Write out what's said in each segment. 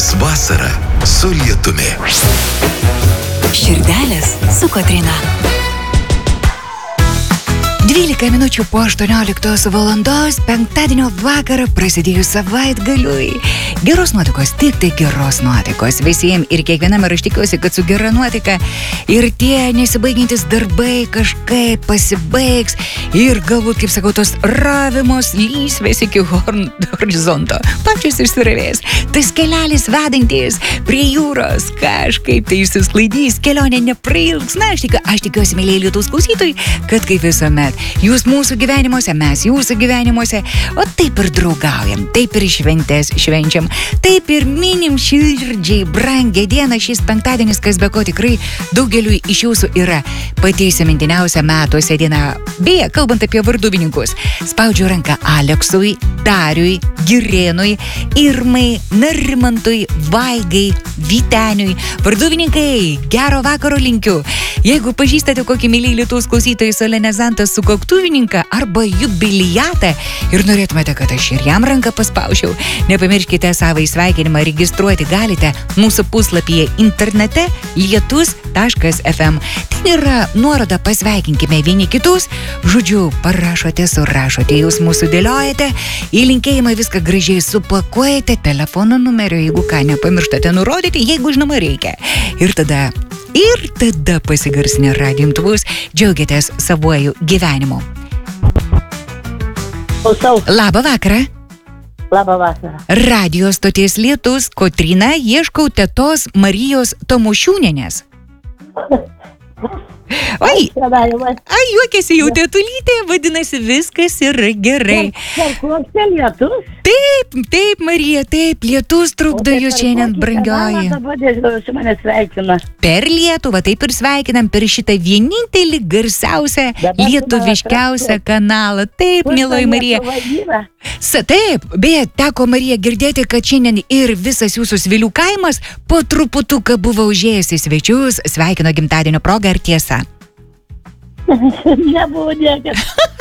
Laimės vasara su lietumi. Širdelės su Kotryna. 12 minučių po 18 valandos penktadienio vakarą prasidėjus savaitgaliui. Geros nuotaikos, tik tai geros nuotaikos visiems ir kiekvienam, ir aš tikiuosi, kad su gera nuotaika ir tie nesibaigiantis darbai kažkaip pasibaigs ir galbūt, kaip sakau, tos ravimos lysvės iki horizonto pačios išsiravės. Tas kelelis vedantis prie jūros kažkaip tai išsisklaidys, kelionė neprailgs. Na, aš tikiuosi, mėlyje Lietuvos klausytojai, kad kaip visuomet jūs mūsų gyvenimuose, mes jūsų gyvenimuose, o taip ir draugaujam, taip ir šventės švenčiam, taip ir minim širdžiai brangią dieną. Šis penktadienis, kas be ko tikrai daugeliui iš jūsų yra pati įsimintiniausia metuose diena. Beje, kalbant apie varduvininkus, spaudžiu ranką Aleksui, Dariui, Girėnui, Irmai, Narimantui, Vaigai, Vyteniui. Varduvininkai, gero vakaro linkiu. Jeigu pažįstate kokį mylį Lietuvos klausytojų solenizantą sukaktuvininką arba jubiliatą ir norėtumėte, kad aš ir jam ranką paspaučiau, nepamirškite savo sveikinimą registruoti galite mūsų puslapyje internete lietus.fm. Ten yra nuoroda pasveikinkime vieni kitus. Žodžiu, parašote, surašote, jūs mūsų dėliojate, į linkėjimą viską gražiai supakuojate, telefono numerio, jeigu ką nepamirštate nurodyti, jeigu žinoma reikia. Ir tada pasigarsinę radijo imtuvus džiaugiatės savuoju gyvenimu. Labą vakarą. Labą vakarą. Radio stoties Lietus, Kotryna, ieškau tetos Marijos Tomošiūnienės. Oi, juokėsi jau tetulytė, vadinasi, viskas yra gerai. Koks Lietus? Taip, Marija, taip, Lietus trukdo jūs šiandien, brangioji. Mane sveikina. Per Lietuvą, taip ir sveikinam, per šitą vienintelį garsiausią, lietuviškiausią kanalą. Taip, mieloji Marija. Taip, beje, teko Marija girdėti, kad šiandien ir visas jūsų Svilių kaimas po truputuką buvo užėjęs į svečius, sveikino gimtadienio progą, ar tiesa? Nebuvo niekas.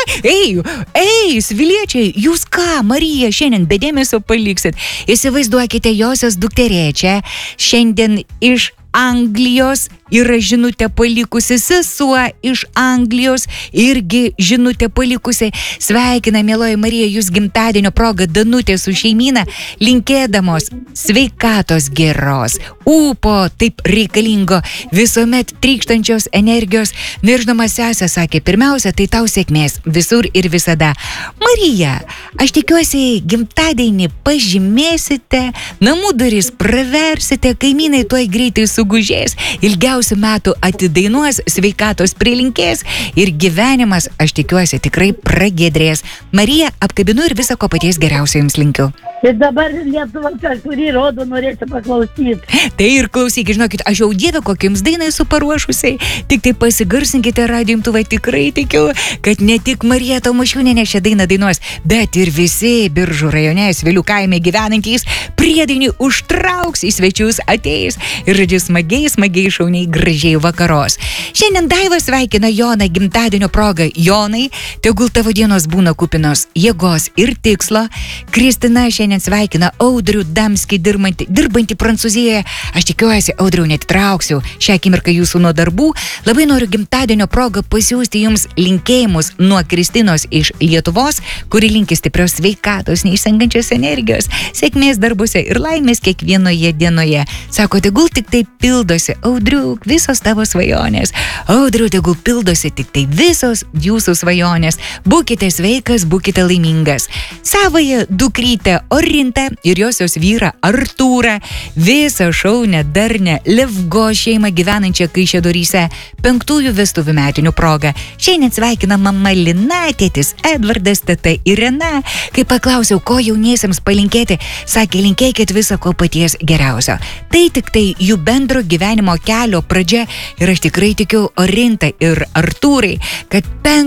Ei, Sviliečiai, jūs ką, Marija, šiandien be dėmesio paliksit? Įsivaizduokite, josios dukterėčią šiandien iš Anglijos yra žinutę palikusi, sesuo iš Anglijos irgi žinutę palikusi. Sveikina, mieloji Marija, jūs gimtadienio proga Danutė su šeimyna, linkėdamos sveikatos geros, ūpo taip reikalingo, visuomet trykštančios energijos. Nežinoma, sesė sakė, pirmiausia, tai tau sėkmės visur ir visada. Marija, aš tikiuosi, gimtadienį pažymėsite, namų duris praversite, kaimynai tuoj greitai sugužės, ilgiausių metų atidainuos, sveikatos prilinkės ir gyvenimas, aš tikiuosi, tikrai pragiedrės. Marija, apkabinu ir viso ko paties geriausio jums linkiu. Ir dabar Lietuva kažkurį rodo, norėčiau paklausyti. Tai ir klausykit, žinokit, aš jau dievę kokiams dainai su paruošusiai, tik tai pasigarsinkite radijo imtuvą, tikrai tikiu, kad ne tik Marija Tomošiūnienė šią dainą dainuos, bet ir visi Biržų rajone, Svilių kaime gyvenantys priedainį užtrauks į svečius ateis ir žodžiu smagiai šauniai gražiai vakaros. Šiandien Daiva sveikina Joną gimtadienio progą. Jonai, tegul tavo dienos būna kupinos jėgos ir tikslo. Kristina šiandien sveikina Audrių Damskį dirbantį Prancūzijoje. Aš tikiuosi, Audrių, netitrauksiu šią akimirką jūsų nuo darbų. Labai noriu gimtadienio progą pasiųsti jums linkėjimus nuo Kristinos iš Lietuvos, kuri linki stiprios sveikatos, neišsenkančios energijos, sėkmės darbuose ir laimės kiekvienoje dienoje. Sako, tegul tik tai pildosi, Audriu, visos tavo svajonės. Audriu, tegul pildosi tik tai visos jūsų svajonės. Būkite sveikas, būkite laimingas. Savąją dukrytę Orintą ir josios vyrą Artūrą, visą šaunę, darnę Levgo šeimą gyvenančią Kaišiadoryse 5 vestuvių metinių progą. Šiandien sveikina mama Lina, tėtis Edvardas, teta Irena. Kai paklausiau, ko jauniesiems palinkėti, sakė, linkėkit viso ko paties geriausio. Tai tik tai jų bendro gyvenimo kelio pradžia ir aš tikrai tikiu, Orinta ir Artūrai, kad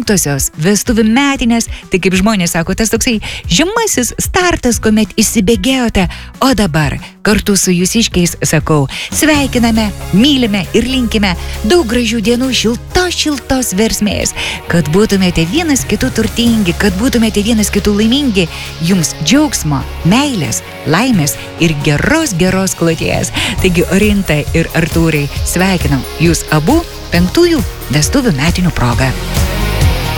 5 vestuvių metinės, tai kaip žmonės sako, tas toksai žemasis startas, kuomet įsibėgėjote, o dabar kartu su jūsiškiais sakau, sveikiname, mylime ir linkime daug gražių dienų, šiltos versmės, kad būtumėte vienas kitų turtingi, kad būtumėte vienas kitų laimingi, jums džiaugsmo, meilės, laimės ir geros kloties. Taigi, Orinta ir Artūrai, sveikinam jūs abu 5 vestuvių metinių proga.